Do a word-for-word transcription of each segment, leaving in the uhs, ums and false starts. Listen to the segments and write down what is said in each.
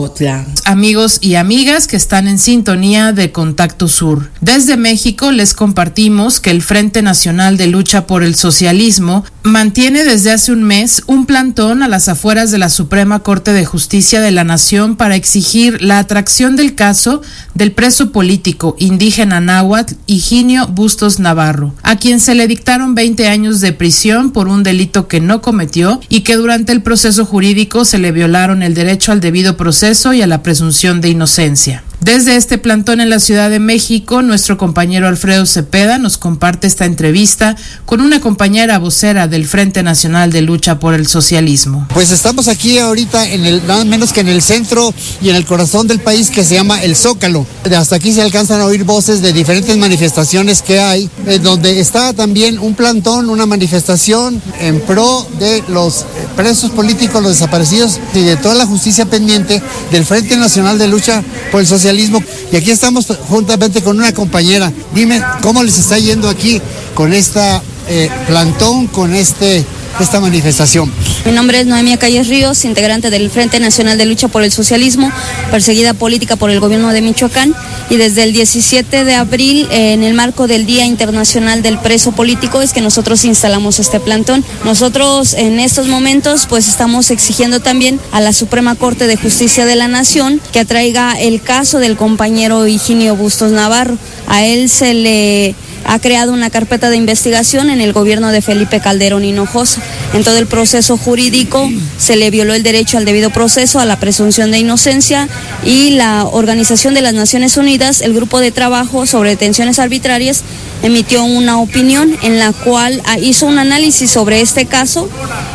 Huajucotla. Amigos y amigas que están en sintonía de Contacto Sur. Desde México les compartimos que el Frente Nacional de Lucha por el Socialismo mantiene desde hace un mes un plantón a las afueras de la Suprema Corte de Justicia de la Nación para exigir la atracción del caso del preso político indígena náhuatl Higinio Bustos Navarro, a quien se le dictaron veinte años de prisión por un delito que no cometió y que durante el proceso jurídico se le violaron el derecho al debido proceso y a la presunción de inocencia. Desde este plantón en la Ciudad de México, nuestro compañero Alfredo Cepeda nos comparte esta entrevista con una compañera vocera del Frente Nacional de Lucha por el Socialismo. Pues estamos aquí ahorita en el, nada menos que en el centro y en el corazón del país, que se llama el Zócalo. Hasta aquí se alcanzan a oír voces de diferentes manifestaciones que hay, eh, donde está también un plantón, una manifestación en pro de los presos políticos, los desaparecidos y de toda la justicia pendiente del Frente Nacional de Lucha por el Socialismo. Y aquí estamos juntamente con una compañera. Dime, ¿cómo les está yendo aquí con esta eh, plantón, con este esta manifestación? Mi nombre es Noemia Calles Ríos, integrante del Frente Nacional de Lucha por el Socialismo, perseguida política por el gobierno de Michoacán, y desde el diecisiete de abril, eh, en el marco del Día Internacional del Preso Político, es que nosotros instalamos este plantón. Nosotros en estos momentos pues estamos exigiendo también a la Suprema Corte de Justicia de la Nación que atraiga el caso del compañero Higinio Bustos Navarro. A él se le ha creado una carpeta de investigación en el gobierno de Felipe Calderón Hinojosa. En todo el proceso jurídico se le violó el derecho al debido proceso, a la presunción de inocencia, y la Organización de las Naciones Unidas, el grupo de trabajo sobre detenciones arbitrarias, emitió una opinión en la cual hizo un análisis sobre este caso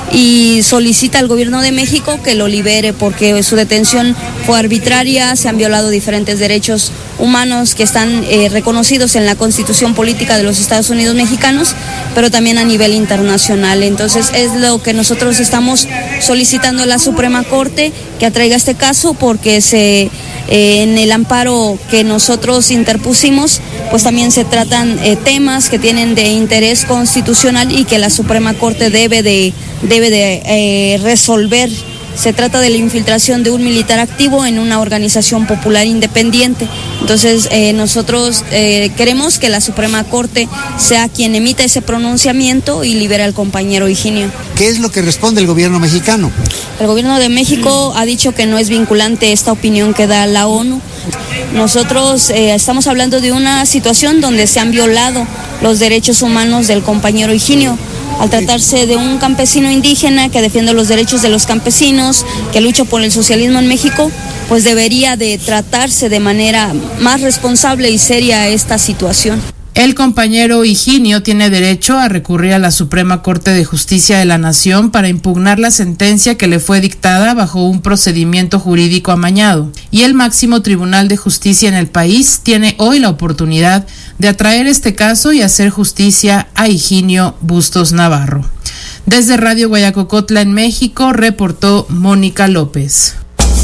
y solicita al gobierno de México que lo libere porque su detención fue arbitraria, se han violado diferentes derechos humanos que están eh, reconocidos en la Constitución Política de los Estados Unidos Mexicanos, pero también a nivel internacional. Entonces es lo que nosotros estamos solicitando a la Suprema Corte, que atraiga este caso, porque se eh, en el amparo que nosotros interpusimos, pues también se tratan eh, temas que tienen de interés constitucional y que la Suprema Corte debe de, debe de eh, resolver. Se trata de la infiltración de un militar activo en una organización popular independiente. Entonces eh, nosotros eh, queremos que la Suprema Corte sea quien emita ese pronunciamiento y libere al compañero Higinio. ¿Qué es lo que responde el gobierno mexicano? El gobierno de México ha dicho que no es vinculante esta opinión que da la ONU. Nosotros eh, estamos hablando de una situación donde se han violado los derechos humanos del compañero Higinio. Al tratarse de un campesino indígena que defiende los derechos de los campesinos, que lucha por el socialismo en México, pues debería de tratarse de manera más responsable y seria esta situación. El compañero Higinio tiene derecho a recurrir a la Suprema Corte de Justicia de la Nación para impugnar la sentencia que le fue dictada bajo un procedimiento jurídico amañado. Y el máximo tribunal de justicia en el país tiene hoy la oportunidad de atraer este caso y hacer justicia a Higinio Bustos Navarro. Desde Radio Guayacocotla en México, reportó Mónica López.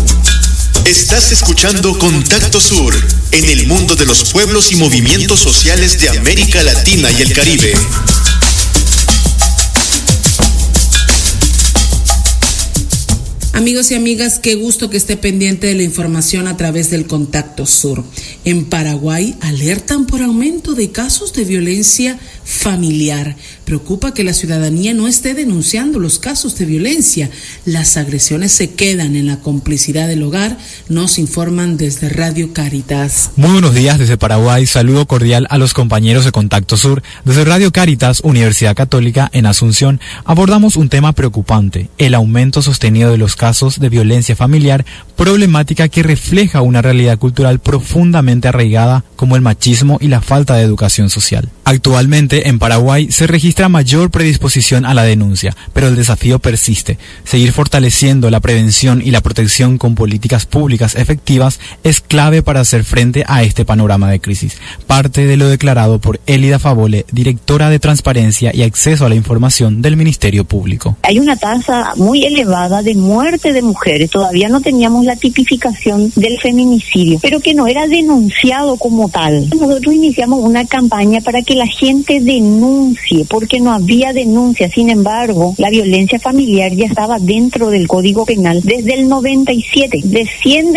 Estás escuchando Contacto Sur, en el mundo de los pueblos y movimientos sociales de América Latina y el Caribe. Amigos y amigas, qué gusto que esté pendiente de la información a través del Contacto Sur. En Paraguay alertan por aumento de casos de violencia familiar. Preocupa que la ciudadanía no esté denunciando los casos de violencia. Las agresiones se quedan en la complicidad del hogar, nos informan desde Radio Cáritas. Muy buenos días desde Paraguay, saludo cordial a los compañeros de Contacto Sur. Desde Radio Cáritas, Universidad Católica en Asunción, abordamos un tema preocupante, el aumento sostenido de los casos de violencia familiar, problemática que refleja una realidad cultural profundamente arraigada como el machismo y la falta de educación social. Actualmente en Paraguay se registra mayor predisposición a la denuncia, pero el desafío persiste. Seguir fortaleciendo la prevención y la protección con políticas públicas efectivas es clave para hacer frente a este panorama de crisis. Parte de lo declarado por Elida Favole, directora de Transparencia y Acceso a la Información del Ministerio Público. Hay una tasa muy elevada de muerte de mujeres. Todavía no teníamos la tipificación del feminicidio, pero que no era denunciado como tal. Nosotros iniciamos una campaña para que la gente denuncie, porque no había denuncia. Sin embargo, la violencia familiar ya estaba dentro del Código Penal desde el noventa y siete. Desciende